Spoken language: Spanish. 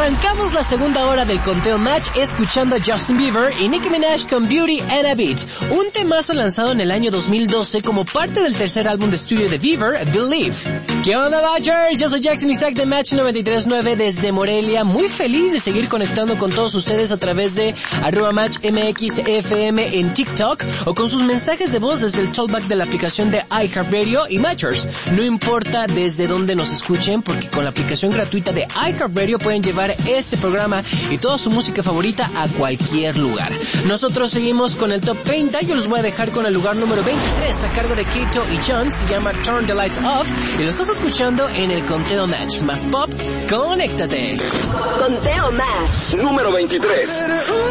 Arrancamos la segunda hora del Conteo Match escuchando a Justin Bieber y Nicki Minaj con Beauty and a Beat, un temazo lanzado en el año 2012 como parte del tercer álbum de estudio de Bieber, Believe. ¿Qué onda, Badgers? Yo soy Jackson Isaac de Match 93.9 desde Morelia, muy feliz de seguir conectando con todos ustedes a través de @MatchMXFM en TikTok o con sus mensajes de voz desde el talkback de la aplicación de iHeartRadio y Matchers. No importa desde dónde nos escuchen, porque con la aplicación gratuita de iHeartRadio pueden llevar este programa y toda su música favorita a cualquier lugar. Nosotros seguimos con el Top 30. Yo los voy a dejar con el lugar número 23 a cargo de Kato y John. Se llama Turn the Lights Off y lo estás escuchando en el Conteo Match. Más pop, conéctate. Conteo Match número 23.